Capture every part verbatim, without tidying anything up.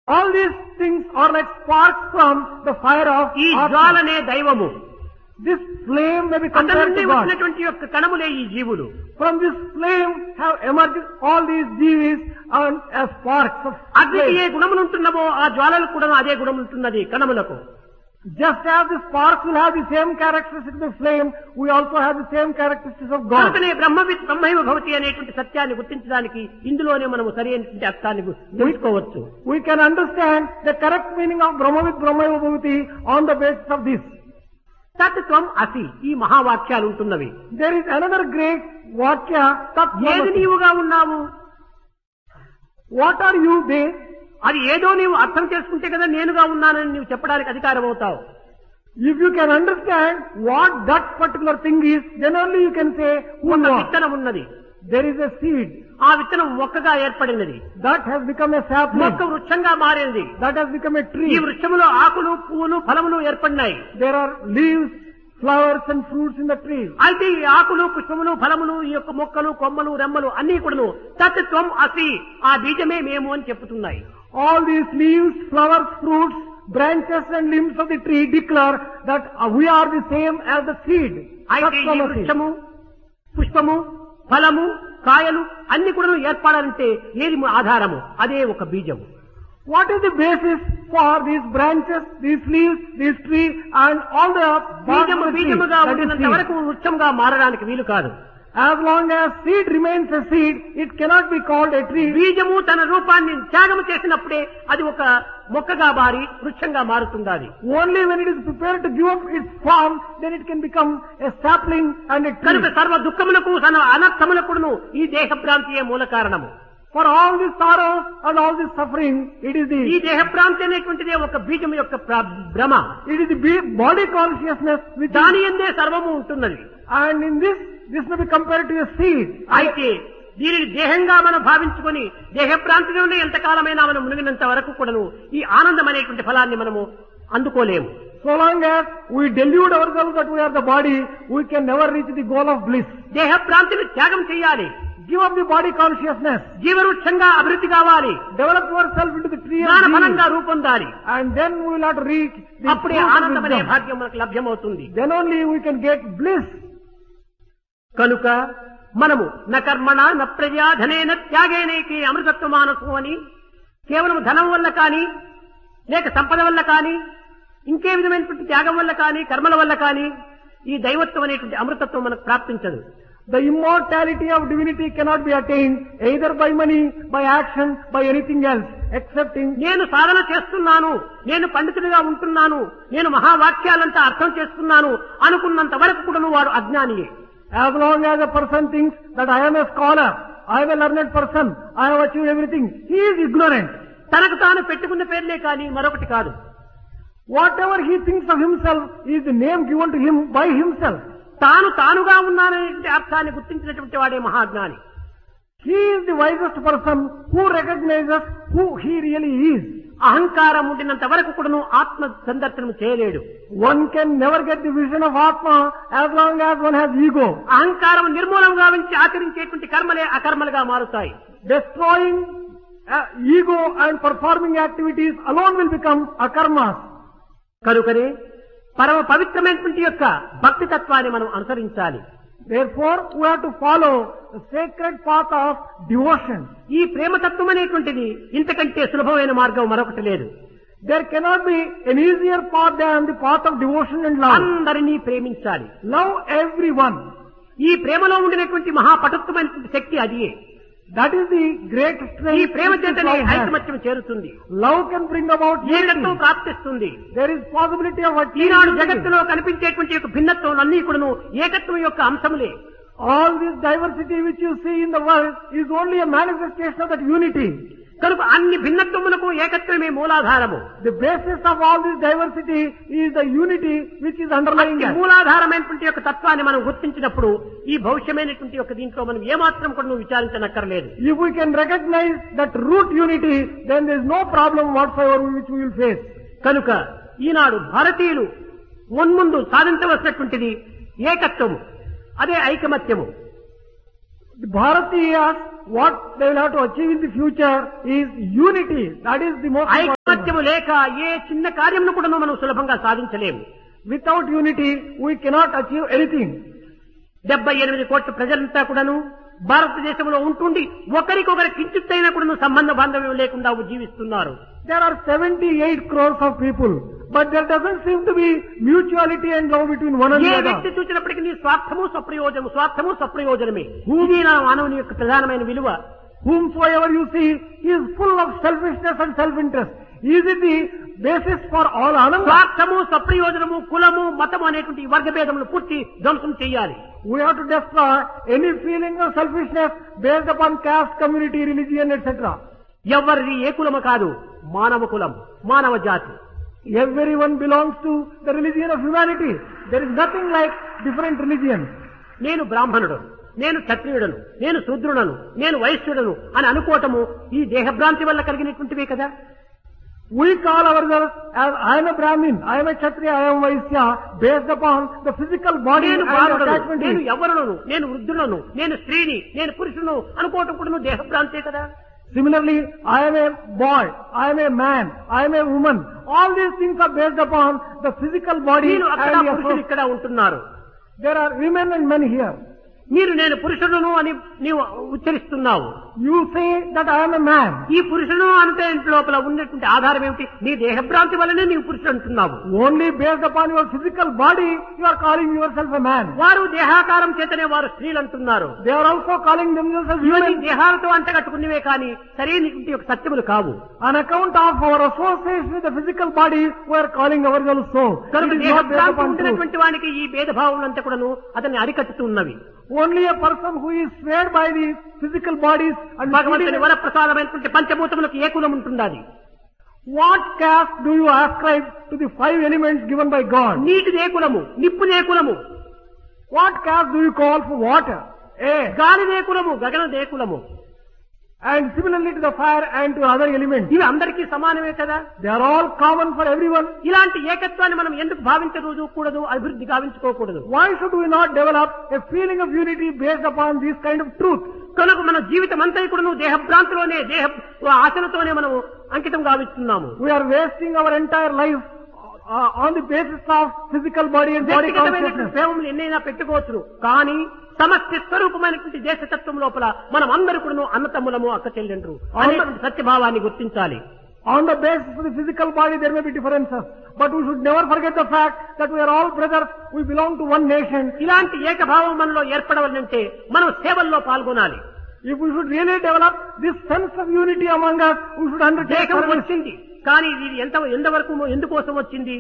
All these things are like sparks from the fire of ఈ Atma. జ్వాలనే దైవము. This flame may be అతని compared నుండి to God. వచ్చినటువంటి యొక్క కణములే ఈ జీవులు. From this flame have emerged all these jivis and as sparks of అగ్నికి ఏ flame. గుణములు ఉంటున్నవో ఆ జ్వాలలకు కూడా అదే గుణం ఉంటున్నది కణములకు. Just as the sparks will have the same characteristics of the flame, we also have the same characteristics of God. కనుకనే బ్రహ్మవిత్ బ్రహ్మైవ భవతి అనేటువంటి సత్యాన్ని గుర్తించడానికి ఇందులోనే మనము సరైనటువంటి అర్థాన్ని గు- తెలుసుకోవచ్చు. We can understand the correct meaning of Brahmavid Brahmaiva Bhavati on the basis of this. తత్వం అసి ఈ మహావాక్యాలు ఉంటున్నవి. There is another great Vakya, Tat ఏది Tvamasi. నీవుగా ఉన్నావు, What are you there? అది ఏదో నీవు అర్థం చేసుకుంటే కదా నేనుగా ఉన్నానని నీవు చెప్పడానికి అధికారం అవుతావు. If you can understand what that particular thing is, then only you can say who ఒక you are. విత్తనం ఉన్నది. There is a seed ఆ విత్తనం మొక్కగా ఏర్పడినది. that has become a sapling, మొక్క వృక్షంగా మారింది. that has become a ఈ tree. వృక్షములో ఆకులు, పువ్వులు, ఫలములు ఏర్పడినాయి. There are leaves, flowers and fruits in the tree. అయితే ఈ ఆకులు, పుష్పములు, ఫలములు, ఈ యొక్క మొక్కలు, కొమ్మలు, రెమ్మలు అన్ని కూడాను తత్వం అసి ఆ బీజమే మేము అని చెప్పుతున్నాయి. All these leaves, flowers, fruits, branches and limbs of the tree declare that uh, we are the same as the seed. అయితే ఈ Tat Tvamasi. వృక్షము, పుష్పము, ఫలము, కాయలు అన్ని కూడా ఏర్పడాలంటే ఏది ఆధారము? అదే ఒక బీజము. What is the basis for these branches, these leaves, this tree and all the bark బీజము of the tree? బీజముగా That is ఉండినంత seed. వరకు వృక్షంగా మారడానికి వీలు కాదు. As long as seed remains a seed, it cannot be called a tree. బీజము తన రూపాన్ని త్యాగము చేసినప్పుడే అది ఒక మొక్కగా మారి వృక్షంగా మారుతుండాలి. Only when it is prepared to give up its form, then it can become a sapling and a tree. కనుక సర్వ దుఃఖములకు తన అనర్థములకును ఈ దేహ భ్రాంతియే మూల కారణము. For all this sorrow and all this suffering, it is ఈ the దేహ భ్రాంతి అనేటువంటిదే ఒక బీజం యొక్క ప్ర- భ్రమ. it is the be- body consciousness which దాని ఎందే సర్వము ఉంటున్నది. and in this this may be compared to a seed. అయితే దీనిని దేహంగా మనం భావించుకొని దేహభ్రాంతిలోనే ఎంతకాలమైనా మనం మునిగినంత వరకు కూడాను ఈ ఆనందం అనేటువంటి ఫలాన్ని మనము అందుకోలేము. So long as we delude ourselves that we are the body, we can never reach the goal of bliss. దేహభ్రాంతిని త్యాగం చేయాలి. Give up the body consciousness. జీవవృక్షంగా అభివృద్ధి కావాలి. Develop yourself into the tree of జ్ఞాన being. ఫలంగా రూపొందాలి. And then we will have to reach the అప్పుడే fruit of ఆనందం అనే wisdom. భాగ్యం మనకు లభ్యమవుతుంది. Then only we can get bliss. కనుక మనము న కర్మణ న ప్రజా ధనేన త్యాగేనేకి అమృతత్వ మానసు అని కేవలం ధనం వల్ల కానీ లేక సంపద వల్ల కానీ ఇంకే విధమైనటువంటి త్యాగం వల్ల కానీ కర్మల వల్ల కానీ ఈ దైవత్వం అనేటువంటి అమృతత్వం మనకు ప్రాప్తించదు. The immortality of divinity cannot be attained either by money, by action, by anything else, except in నేను సాధన చేస్తున్నాను, నేను పండితుడిగా ఉంటున్నాను, నేను మహావాక్యాలంతా అర్థం చేస్తున్నాను అనుకున్నంత వరకు కూడా వాడు అజ్ఞానియే. as long as a person thinks that I am a scholar, I am a learned person, I have achieved everything, he is ignorant. తనకు తాను పెట్టుకున్న పేర్లే కానీ మరొకటి కాదు. Whatever he thinks of himself is the name given to him by himself. తాను తానుగా ఉన్నాననేటువంటి అర్థాన్ని గుర్తించినటువంటి వాడే మహాజ్ఞాని. He is the wisest person who recognizes who he really is. అహంకారం ఉండినంత వరకు కూడాను ఆత్మ సందర్శనం చేయలేడు. One can never get the vision of Atma as long as one has ego. అహంకారం నిర్మూలం గావించి ఆచరించేటువంటి కర్మలే అకర్మలుగా మారుతాయి. Destroying uh, ego and performing activities alone will become akarmas. కనుకనే పరమ పవిత్రమైనటువంటి యొక్క భక్తి తత్వాన్ని మనం అనుసరించాలి. Therefore, we have to follow the sacred path of devotion. ఈ ప్రేమతత్వం అనేటువంటిది ఇంతకంటే సులభమైన మార్గం మరొకటి లేదు. There cannot be an easier path than the path of devotion and love. అందరినీ ప్రేమించాలి. Love everyone. ఈ ప్రేమలో ఉండినటువంటి మహాపటుత్వమైనటువంటి శక్తి అదియే. That is the great ఈ strength. ప్రేమ which చేతనే love has. ఐకమత్యం చేరుతుంది. Love can bring about ఏకత్వం unity. ప్రాప్తిస్తుంది. There is possibility of Eenadu achieving unity. జగత్తులో కనిపించేటువంటి యొక్క భిన్నత్వం అన్ని కూడాను ఏకత్వం యొక్క అంశములే. All this diversity which you see in the world is only a manifestation of that unity. కనుక అన్ని భిన్నత్వములకు ఏకత్వమే మూలాధారము. The basis of all this diversity is the unity which is underlying అట్టి that. మూలాధారమైనటువంటి యొక్క తత్వాన్ని మనం గుర్తించినప్పుడు ఈ భవిష్యమైనటువంటి యొక్క దీంట్లో మనం ఏమాత్రం కూడా నువ్వు విచారించనక్కర్లేదు. If we can recognize that root unity, then there is no problem whatsoever which we will face. కనుక ఈనాడు భారతీయులు మున్ముందు సాధించవలసినటువంటిది ఏకత్వము, అదే ఐకమత్యము. The Bharatiyas what they will have to achieve in the future is unity. That is the most important. ఐకమత్యము లేక ఏ చిన్న కార్యమును కూడా మనం సులభంగా సాధించలేము. Without unity, we cannot achieve anything. డెబ్బై ఎనిమిది కోట్ల ప్రజలంతా కూడాను భారతదేశంలో ఉంటుండి ఒకరికొకరి కించిత్తైనా కూడా సంబంధ బాంధవ్యం లేకుండా జీవిస్తున్నారు. There are seventy-eight crores of people, but there doesn't seem to be mutuality and love between one A another. వ్యక్తి చూసినప్పటికీ నీ స్వార్థము స్వప్రయోజనము స్వార్థము స్వప్రయోజనమే. ఇది నా మానవుని యొక్క ప్రధానమైన విలువ. Whomsoever you see, he is full of selfishness and self-interest. Is it the basis for all ananda? స్వార్థము స్వప్రయోజనము కులము మతము అనేటువంటి ఈ వర్గభేదములు పూర్తి ధ్వంసం చేయాలి. We have to destroy any feeling of selfishness based upon caste, community, religion, et cetera. ఎవరిది ఏ కులము కాదు, మానవ కులం, మానవ జాతి. Everyone belongs to the religion of humanity. There is nothing like different religions. నేను బ్రాహ్మణుడు, నేను క్షత్రియుడను, నేను శూద్రుడను, నేను వైశ్యుడను అని అనుకోవటము ఈ దేహభ్రాంతి వల్ల కలిగినటువంటివే కదా. We call ourselves as I am a Brahmin, I am a Kshatriya, I am Vaishya, based upon the physical body నేను and బాలుడను, attachment. నేను యవ్వనులను, నేను వృద్ధులను, నేను స్త్రీని, నేను పురుషును అనుకోవటం కూడా దేహభ్రాంతే కదా. Similarly, I am a boy, I am a man, I am a woman. All these things are based upon the physical body నేను అక్కడ and the పురుషులు association. ఇక్కడ ఉంటున్నారు. There are women and men here. మీరు నేను పురుషుడును అని నీవు ఉచ్చరిస్తున్నావు. You say that I am a man. ఈ పురుషుడు అంటే లోపల ఉన్నటువంటి ఆధారం ఏమిటి? నీ దేహభ్రాంతి వల్లనే నీవు పురుషుడు అంటున్నావు. Only based upon your physical body, you are calling yourself a man. వారు దేహాకారం చేతనే వారు స్త్రీలు అంటున్నారు. They are also calling themselves as ఇవన్నీ women. దేహాలతో అంటగట్టుకునేవే కానీ సరైనటువంటి ఒక సత్యములు కావు. On account of our association with the physical body, we are calling ourselves so. కనుక It is not based దేహభ్రాంతి upon truth. ఉంటున్నటువంటి వానికి ఈ భేదభావములంతా కూడాను అతన్ని అరికట్టుతున్నవి. Only a person who is swayed by the physical bodies and భగవంతుని వరప్రసాదమైనటువంటి పంచభూతములకు ఏ కులం ఉంటుండాలి? what caste do you ascribe to the five elements given by God? నీటిదే కులము, నిప్పుదే కులము. What caste do you call for water? Air. గాలిదే కులము, గగనదే కులము. And similarly to the fire and to other elements. ఇవి అందరికీ సమానమే కదా. They are all common for everyone. ఇలాంటి ఏకత్వాన్ని మనం ఎందుకు భావించకూడదు కూడదు అభివృద్ధి గావించుకోకూడదు? Why should we not develop a feeling of unity based upon this kind of truth? కనుక మన జీవితం అంతా కూడా దేహభ్రాంతిలోనే దేహ ఆశలతోనే మనం అంకితం గావిస్తున్నాము. We are wasting our entire life uh, on the basis of physical body and body వ్యక్తిగతమైనటువంటి consciousness. ప్రేమలు ఎన్నైనా పెట్టుకోవచ్చు, కానీ సమస్య స్వరూపమైనటువంటి దేశతత్వం లోపల మనం అందరూ కూడా అన్నతమ్ములము అక్క చెల్లెండ్రు అనేటువంటి సత్యభావాన్ని గుర్తించాలి. On the basis of the physical body, there may be differences, but we should never forget the fact that we are all brothers, we belong to one nation. ఇలాంటి ఏకభావం మనలో ఏర్పడవాలంటే మనం సేవల్లో పాల్గొనాలి. If we should really develop this sense of unity among us, we should undertake దేహం service. వచ్చింది, కానీ ఇది ఎంత ఎంతవరకు ఎందుకోసం వచ్చింది?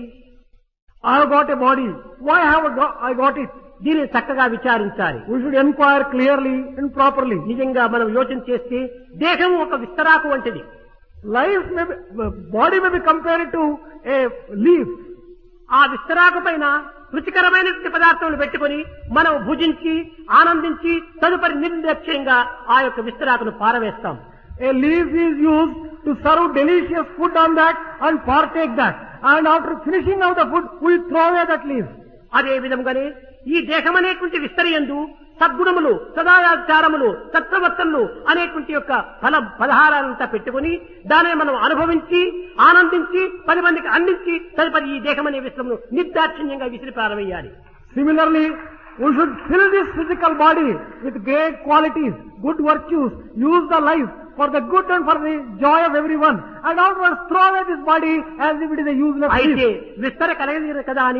I have got a body. Why have I got, I got it? దీనిని చక్కగా విచారించాలి. We should inquire clearly and properly. నిజంగా మనం యోచన చేస్తే దేహం ఒక విస్తరాకు వంటిది. Life may be, body may be compared to a leaf. ఆ విస్తరాకు పైన రుచికరమైనటువంటి పదార్థములు పెట్టుకుని మనం భుజించి ఆనందించి తదుపరి నిర్లక్ష్యంగా ఆ యొక్క విస్తరాకును పారవేస్తాం. A leaf is used to serve delicious food on that and partake that. And after finishing of the food, we throw away that leaf. అదే విధంగానే ఈ దేహం అనేటువంటి విస్తరియందు సద్గుణములు సదాచారములు సత్ప్రవర్తనలు అనేటువంటి యొక్క ఫల పదహారాలంతా పెట్టుకుని దానిని మనం అనుభవించి ఆనందించి పది మందికి అందించి తదుపరి ఈ దేహం అనే విశ్వమును నిర్దాక్షిణ్యంగా విసిరి పారవేయాలి. Similarly, we should fill this physical body with great qualities, good virtues, use the life for the good and for the joy of everyone, and afterwards throw away this body as if it is a useless అయితే leaf. విస్తర కలగదు కదా అని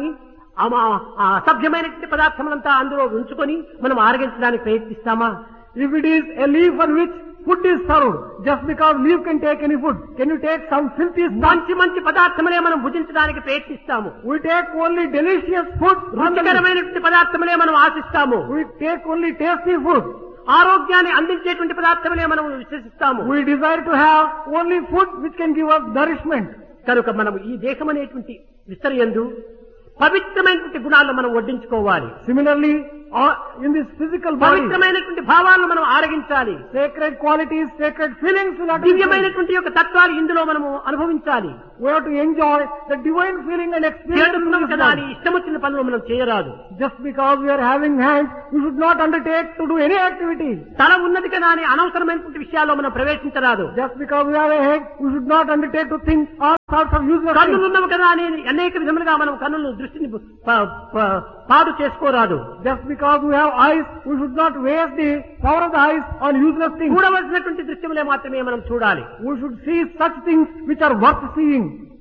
అసభ్యమైనటువంటి పదార్థములంతా అందులో ఉంచుకొని మనం ఆరగించడానికి ప్రయత్నిస్తామా? If it is a leaf on which food is served, just because leaf can take any food, can you take some filthy stuff? మంచి మంచి పదార్థములే మనం భుజించడానికి ప్రయత్నిస్తాము. We take only delicious food. రుచికరమైనటువంటి పదార్థములే మనం ఆశిస్తాము. We take only tasty food. ఆరోగ్యాన్ని అందించేటువంటి పదార్థములే మనం విశ్వసిస్తాము. We desire to have only food which can give us nourishment. కనుక మనం ఈ దేశం అనేటువంటి విస్తరయందు పవిత్రమైనటువంటి గుణాలను మనం వడ్డించుకోవాలి. Similarly, uh, in this physical body. పవిత్రమైనటువంటి భావాలను మనం ఆరగించాలి. Sacred qualities, sacred feelings will have to be felt. దివ్యమైనటువంటి యొక్క తత్వాలు ఇందులో మనము అనుభవించాలి. We have to enjoy the divine feeling and experience. చేస్తున్నాం కదా అని ఇష్టం వచ్చిన పనులు మనం చేయరాదు. Just because we are having hands, we should not undertake to do any activity. తల ఉన్నది కదా అని అనవసరమైనటువంటి విషయాల్లో మనం ప్రవేశించరాదు. Just because we have a head, we should not undertake to think all sorts of useless things. కన్నులు ఉన్నవి కదా అని అనేక విధములుగా మనం కన్నులను దృష్టిని ప- ప- పాడు చేసుకోరాదు. Just because we have eyes, we should not waste the power of the eyes on useless things. చూడవలసినటువంటి దృశ్యములే మాత్రమే మనం చూడాలి. We should see such things which are worth seeing.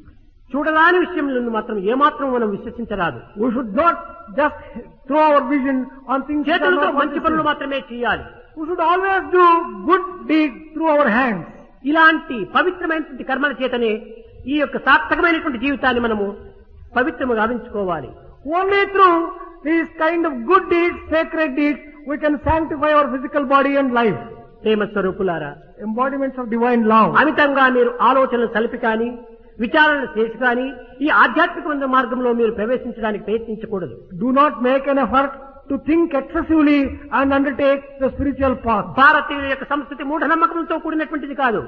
చూడరాని విషయంలో మాత్రం ఏమాత్రం మనం విశ్వసించరాదు. We should not just throw our vision on things which are చేతులతో not మంచి worth పనులు seeing. మాత్రమే చేయాలి. We should always do good deeds through our hands. ఇలాంటి పవిత్రమైనటువంటి కర్మల చేతనే ఈ యొక్క సార్థకమైనటువంటి జీవితాన్ని మనము పవిత్రము గావించుకోవాలి. Only through these kind of good deeds, sacred deeds, we can sanctify our physical body and life. ప్రేమ స్వరూపులారా, Embodiments of divine love. అమితంగా మీరు ఆలోచనలు కలిపి కానీ విచారణలు చేసి కానీ ఈ ఆధ్యాత్మిక మార్గంలో మీరు ప్రవేశించడానికి ప్రయత్నించకూడదు. Do not make an effort to think excessively and undertake the spiritual path. భారతీయుల యొక్క సంస్కృతి మూఢనమ్మకంతో కూడినటువంటిది కాదు.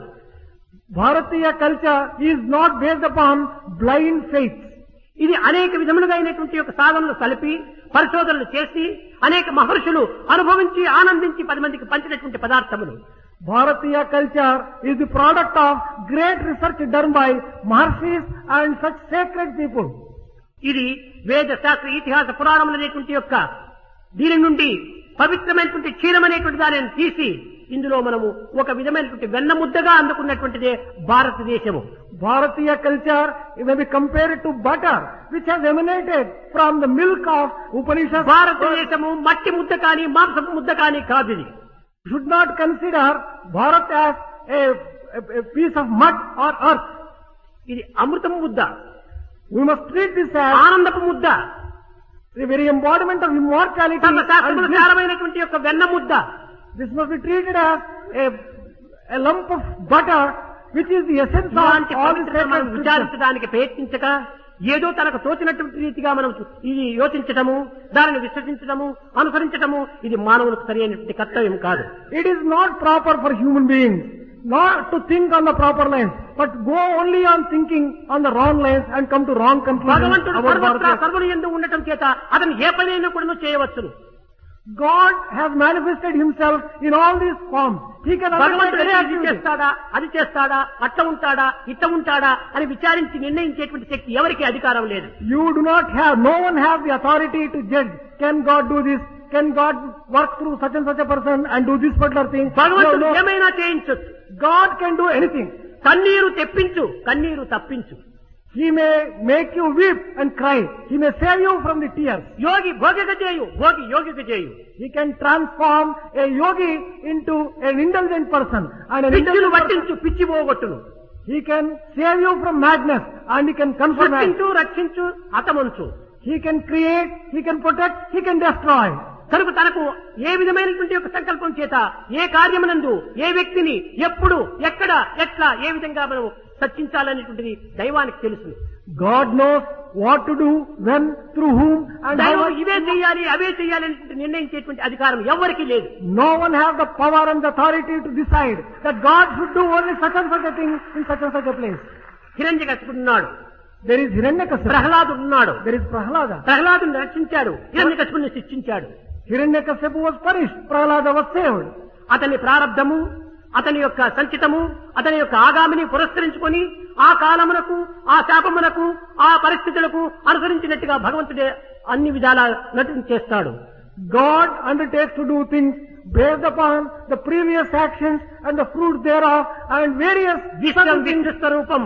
Bharatiya culture is not based upon blind faith. ఇది అనేక విధములుగా అయినటువంటి యొక్క సాధనలు కలిపి పరిశోధనలు చేసి అనేక మహర్షులు అనుభవించి ఆనందించి పది మందికి పంచినటువంటి పదార్థములు. Bharatiya culture is the product of great research done by Maharshis and such sacred people. ఇది వేద శాస్త్ర ఇతిహాస పురాణములు అనేటువంటి యొక్క దీని నుండి పవిత్రమైనటువంటి క్షీరం అనేటువంటి దానిని తీసి ఇందులో మనము ఒక విధమైనటువంటి వెన్న ముద్దగా అందుకున్నటువంటిదే భారతదేశము. Bharatiya culture may be compared to butter which has emanated from the milk of Upanishads. భారతదేశము మట్టి ముద్ద కానీ మాంసపు ముద్ద కానీ కాదు. ఇది You should not consider Bharat as a, a, a piece of mud or earth. ఇది అమృతము ముద్ద, We must treat this as ఆనందపు ముద్ద, the very embodiment of immortality. సర్వశాస్త్రముల And bliss. సారమైనటువంటి యొక్క వెన్న ముద్ద. This must be treated as a, a lump of butter which is the essence ఇలాంటి of all the పవిత్రతను మనం sacred scriptures. విచారించడానికి ప్రయత్నించక ఏదో తనకు తోచినటువంటి రీతిగా మనం ఇది యోచించటము, దానిని విశ్వసించటము, అనుసరించటము ఇది మానవులకు సరైనటువంటి కర్తవ్యం కాదు. It is not proper for human beings not to think on the proper lines, but go only on thinking on the wrong lines and come to wrong conclusions భగవంతుడు about సర్వత్రా Bharatiya. సర్వుని యందు ఉండటం చేత అతను ఏ పనైనా కూడా చేయవచ్చును. God has manifested himself in all these forms. He can undertake భగవంతుడు any ఇది activity. చేస్తాడా, అది చేస్తాడా, అట్ట ఉంటాడా, ఇట్ట ఉంటాడా అని విచారించి నిర్ణయించేటువంటి శక్తి ఎవరికి అధికారం లేదు. You do not have, no one has the authority to judge. Can God do this? Can God work through such and such a person and do this particular thing? No, భగవంతుడు no. ఏమైనా చేయించొచ్చు. God can do anything. కన్నీరు తెప్పించు, కన్నీరు తప్పించు. He may make you weep and cry. He may save you from the tears. యోగి భోగిక చేయు, భోగి యోగిక చేయు. He can transform a yogi into an indulgent person. And an పిచ్చిని indulgent person, పట్టించు, పిచ్చి పోగొట్టును. he can save you from madness and he can confirm madness. సృష్టించు, రక్షించు, హతమంచు. He can create, he can protect, he can destroy. కనుక తనకు ఏ విధమైనటువంటి ఒక సంకల్పం చేత ఏ కార్యమునందు ఏ వ్యక్తిని ఎప్పుడు ఎక్కడ ఎట్లా ఏ విధంగా మనం సర్చించాలనేటువంటిది దైవానికి తెలుసు. God knows what to do, when, through whom and how దైవం much. ఇవే చేయాలి అవే చేయాలి అనేటువంటి నిర్ణయించేటువంటి అధికారం ఎవరికి లేదు. No one has the power and the authority to decide that God should do only such and such a thing in such and such a place. హిరణ్యకశిపుడు ఉన్నాడు, There is Hiranyakasipu. ప్రహ్లాదుడు ఉన్నాడు. There is Prahlada. ప్రహ్లాదుని రక్షించాడు, హిరణ్యకశిపుడిని శిక్షించాడు. Hiranyakasipu was punished. Prahlada was saved. అతని ప్రారబ్ధము, అతని యొక్క సంచితము, అతని యొక్క ఆగామిని పురస్కరించుకొని ఆ కాలమునకు, ఆ శాపమునకు, ఆ పరిస్థితులకు అనుసరించినట్టుగా భగవంతుడే అన్ని విధాల నటన చేస్తాడు. God undertakes to do things based upon the previous actions and the fruits thereof and various Vishwam certain things. Vishnu స్వరూపం.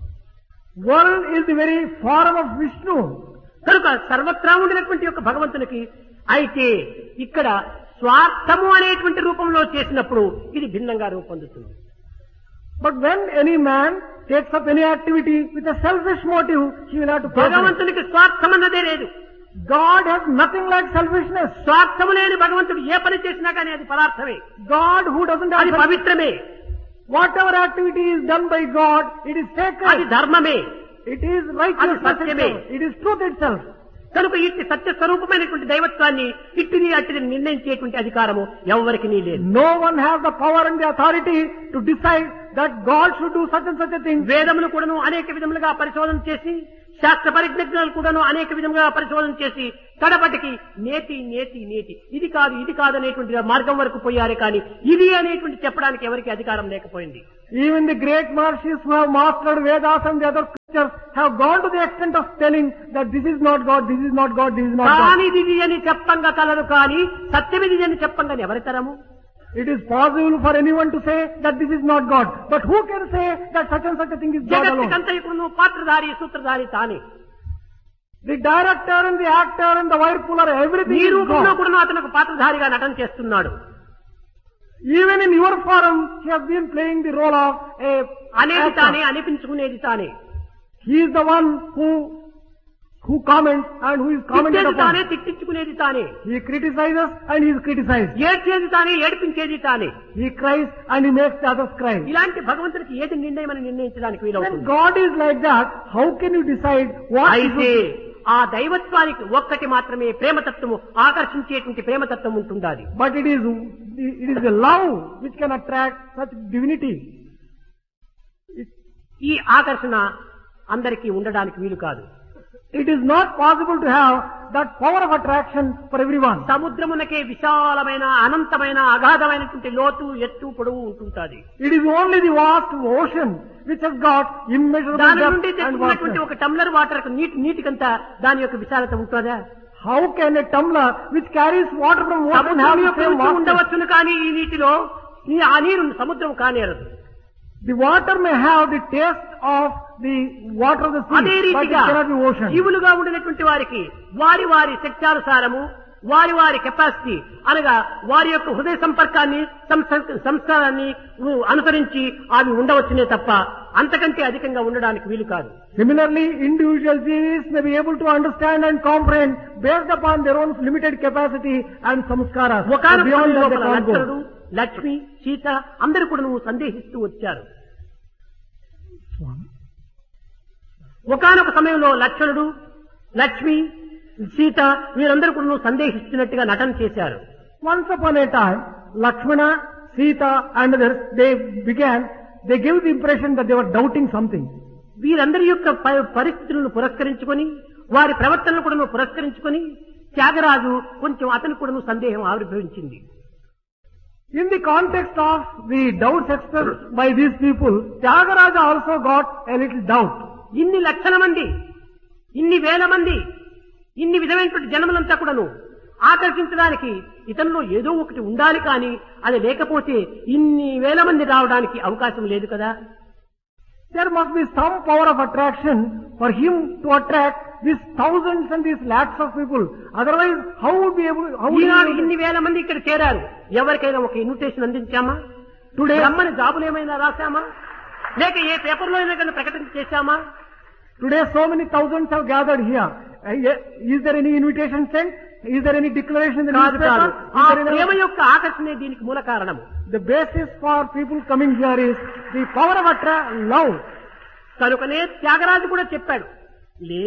World is the very form of Vishnu. కనుక సర్వత్రా ఉండినటువంటి యొక్క భగవంతునికి అయితే ఇక్కడ స్వార్థము అనేటువంటి రూపంలో చేసినప్పుడు ఇది భిన్నంగా రూపొందుతుంది. But when any man takes up any activity with a selfish motive, he will have to pay for it. భగవంతునికి స్వార్థం అన్నదే లేదు. God has nothing like selfishness. స్వార్థము లేని భగవంతుడు ఏ పని చేసినా కానీ అది పదార్థమే, God who doesn't have అది self- పవిత్రమే, whatever activity is done by God, it is అది sacred. ధర్మమే. It is righteousness అది సత్యమే. itself. It is truth itself. కనుక ఇట్టి సత్య స్వరూపమైనటువంటి దైవత్వాన్ని ఇట్టిది అట్టిది నిర్ణయించేటువంటి అధికారము ఎవరికి లేదు. No one has the power and the authority to decide that God should do such and such a thing. వేదములు కూడాను అనేక విధములుగా పరిశోధన చేసి, శాస్త్ర పరిజ్ఞానాలు కూడాను అనేక విధములుగా పరిశోధన చేసి కడపటికి నేతి నేతి నేతి ఇది కాదు ఇది కాదు అనేటువంటి మార్గం వరకు పోయారే కానీ ఇది అనేటువంటి చెప్పడానికి ఎవరికి అధికారం లేకపోయింది. Even the great Maharshis who have mastered Vedas and the other scriptures have gone to the extent of telling that this is not God, this is not God, this is not God. కానీ ఇది అని చెప్పంగా colour కానీ సత్యమిది అని చెప్పంగా ఎవరి తరము? It is possible for anyone to say that this is not God, but who can say that such and such a thing is God alone? జగత్తుకంతయుకును పాత్రధారి సూత్రధారి తానే. The director and the actor and the whirlpool are everything ఈ is రూపంలో God. కూడా అతను పాత్రధారిగా నటన చేస్తున్నాడు. Even in your forum, he has been playing the role of a అనేది actor. తానే, అనిపించుకునేది తానే, He is the one who who comments and who is commented తిట్టేది తానే, upon. తిట్టించుకునేది తానే, He criticizes and he is criticized. ఏడ్చేది తానే, ఏడిపించేది తానే. He cries and he makes the others cry. ఇలాంటి భగవంతుడికి ఏది నిర్ణయం అని నిర్ణయించడానికి When వీలవుతుంది? God is like that, how can you decide what is అయితే ఆ దైవత్వానికి ఒక్కటి మాత్రమే ప్రేమతత్వము, ఆకర్షించేటువంటి ప్రేమతత్వం ఉంటుండాలి. But it is it is the love which can attract such divinity. ఈ ఆకర్షణ అందరికీ ఉండడానికి వీలు కాదు. It is not possible to have that power of attraction for everyone. సముద్రమునకే విశాలమైన అనంతమైన అగాధమైనటువంటి లోతు ఎత్తు పొడవు ఉంటుంటాది. It is only the vast ocean which has got immeasurable దాని నుండి depth and తెచ్చుకున్నటువంటి vastness. ఒక టమ్లర్ వాటర్ నీటి నీటికంతా దాని యొక్క విశాలత ఉంటుందా? How can a tumbler which carries water from ocean have సముద్రం the యొక్క same రుచి vastness? ఉండవచ్చును కానీ ఈ నీటిలో ఈ ఆ నీరు సముద్రం కానేరదు. The water may have the taste of the water of the అదే sea, but it రీతిగా cannot be ocean. జీవులుగా ఉండినటువంటి వారికి వారి వారి శక్త్యానుసారము వారి వారి కెపాసిటీ అనగా వారి యొక్క హృదయ సంపర్కాన్ని సంస్క- సంస్కారాన్ని అనుసరించి అవి ఉండవచ్చునే తప్ప అంతకంటే అధికంగా ఉండడానికి వీలు కాదు. Similarly, individual beings may be able to understand and comprehend based upon their own limited capacity and samskaras. But ఒకనొక beyond that they లోపల can't లక్ష్మణుడు, go. లక్ష్మి, సీత అందరూ కూడా నువ్వు సందేహిస్తూ వచ్చారు. ఒకనొక సమయంలో లక్ష్మణుడు, లక్ష్మి, సీత వీరందరూ కూడా నువ్వు సందేహిస్తున్నట్టుగా నటన చేశారు. Once upon a time, Lakshmana, Sita and others, they began, they gave the impression that they were doubting something. వీరందరి యొక్క ప- పరిస్థితులను పురస్కరించుకొని వారి ప్రవర్తనను కూడా నువ్వు పురస్కరించుకొని త్యాగరాజు కొంచెం అతను కూడా సందేహం ఆవిర్భవించింది. In the context of the doubts expressed by these people, Tyagaraja also got a little doubt. ఇన్ని లక్షల మంది, ఇన్ని వేల మంది, ఇన్ని విధమైనటువంటి జనములంతా కూడాను ఆకర్షించడానికి ఇతనిలో ఏదో ఒకటి ఉండాలి కానీ అది లేకపోతే ఇన్ని వేల మంది రావడానికి అవకాశం లేదు కదా. There must be some power of attraction for him to attract these thousands and these lakhs of people. Otherwise, how would be able? How would Eenadu he be ఇన్ని able? వేల మంది ఇక్కడ చేరారు. ఎవరికైనా ఒక ఇన్విటేషన్ అందించామా? Today, రమ్మని జాబులు ఏమైనా రాశామా? లేక ఏ పేపర్లో అయినా కానీ ప్రకటన చేశామా? today, so many thousands have gathered here. Uh, ye- Is there any invitation sent? Is there any declaration in the కాదు కాదు. newspaper? ఆ Is there any- ప్రేమ యొక్క ఆకర్షణే దీనికి మూల కారణము. The basis for people coming here is the power of attra- love. కనుకనే త్యాగరాజు కూడా చెప్పాడు,